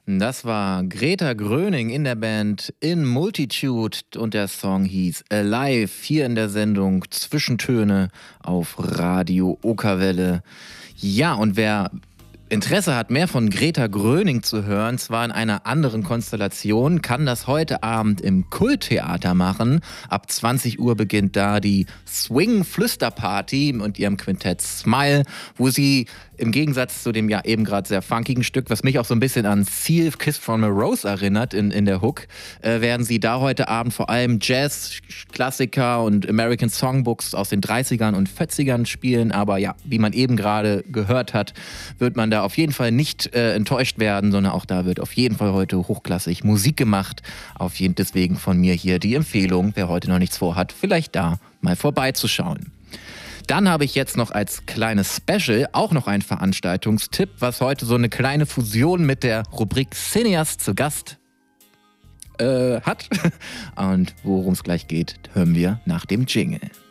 Das war Greta Gröning in der Band In Multitude und der Song hieß Alive, hier in der Sendung Zwischentöne auf Radio Okerwelle. Ja, und wer Interesse hat, mehr von Greta Gröning zu hören, zwar in einer anderen Konstellation, kann das heute Abend im Kulttheater machen. Ab 20 Uhr beginnt da die Swing-Flüsterparty mit ihrem Quintett Smile, wo sie im Gegensatz zu dem ja eben gerade sehr funkigen Stück, was mich auch so ein bisschen an Seal Kiss from a Rose erinnert in der Hook, werden sie da heute Abend vor allem Jazz-Klassiker und American Songbooks aus den 30ern und 40ern spielen. Aber ja, wie man eben gerade gehört hat, wird man da auf jeden Fall nicht enttäuscht werden, sondern auch da wird auf jeden Fall heute hochklassig Musik gemacht. Deswegen von mir hier die Empfehlung, wer heute noch nichts vorhat, vielleicht da mal vorbeizuschauen. Dann habe ich jetzt noch als kleines Special auch noch einen Veranstaltungstipp, was heute so eine kleine Fusion mit der Rubrik Cineast zu Gast hat. Und worum es gleich geht, hören wir nach dem Jingle.